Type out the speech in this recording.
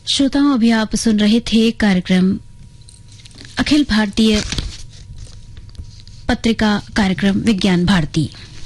श्रोताओं, अभी आप सुन रहे थे कार्यक्रम अखिल भारतीय पत्रिका कार्यक्रम विज्ञान भारती।